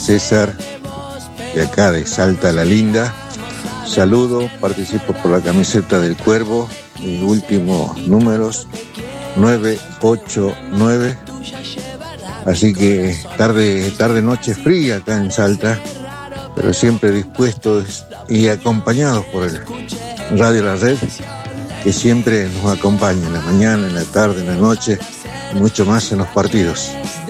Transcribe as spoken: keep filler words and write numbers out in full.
César, de acá de Salta la Linda. Saludo, participo por la camiseta del Cuervo, mis últimos números, nueve ocho nueve. Así que tarde, tarde, noche fría acá en Salta, pero siempre dispuestos y acompañados por el Radio La Red, que siempre nos acompaña en la mañana, en la tarde, en la noche, y mucho más en los partidos.